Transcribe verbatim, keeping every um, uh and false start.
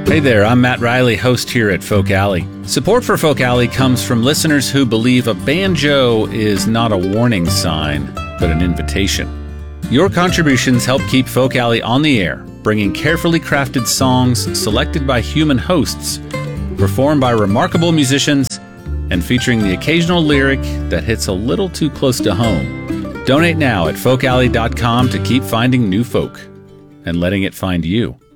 Hey there, I'm Matt Riley, host here at Folk Alley. Support for Folk Alley comes from listeners who believe a banjo is not a warning sign, but an invitation. Your contributions help keep Folk Alley on the air, bringing carefully crafted songs selected by human hosts, performed by remarkable musicians, and featuring the occasional lyric that hits a little too close to home. Donate now at folk alley dot com to keep finding new folk and letting it find you.